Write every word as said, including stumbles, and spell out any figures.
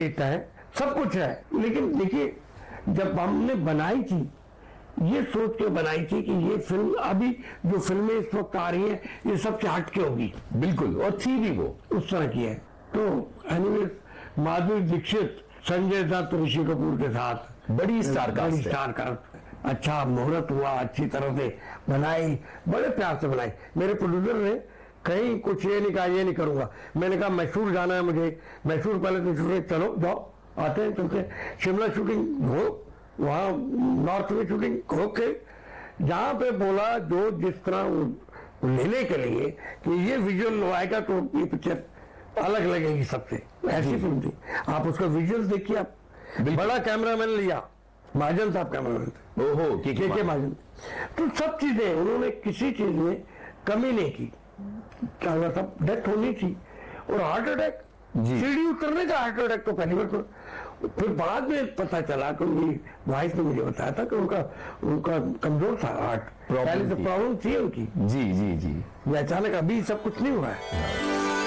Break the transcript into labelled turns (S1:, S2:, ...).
S1: देता है, सब कुछ है। लेकिन देखिए, जब हमने बनाई थी, ये सोच के बनाई थी कि ये फिल्म, अभी जो फिल्में इस वक्त आ रही है, ये सबसे हटके होगी।
S2: बिल्कुल, और थी भी वो
S1: उस तरह की है। तो एनीवे, माधुरी दीक्षित, संजय दत्त, ऋषि कपूर के साथ
S2: बड़ी स्टार कास्ट है।
S1: स्टार कास्ट, अच्छा मुहूर्त हुआ, अच्छी तरह से बनाई, बड़े प्यार से बनाई। मेरे प्रोड्यूसर ने कहीं कुछ ये नहीं कहा, ये नहीं करूंगा। मैंने कहा मैसूर जाना है मुझे, मैसूर पहले तो शूटिंग, चलो जाओ, आते हैं चलते। शिमला शूटिंग हो, वहाँ नॉर्थ में शूटिंग हो के, जहाँ पे बोला जो जिस तरह लेने के लिए कि ये विजुअल आएगा तो ये पिक्चर अलग लगेगी सबसे, ऐसी फिल्म थी। आप उसका विजुअल देखिए, आप बड़ा कैमरामैन लिया, महाजन साहब कैमरामैन थे,
S2: ओहो,
S1: के के महाजन। तो सब चीजें उन्होंने किसी चीज में कमी नहीं की। क्या हुआ था, डेथ होनी थी, और हार्ट अटैक, सीढ़ी उतरने का हार्ट अटैक तो पहली बार। तो फिर बाद में पता चला कि उनकी वाइफ ने मुझे बताया था कि उनका उनका कमजोर था हार्ट, पहले तो प्रॉब्लम थी उनकी।
S2: जी जी जी,
S1: अचानक अभी सब कुछ नहीं हुआ है।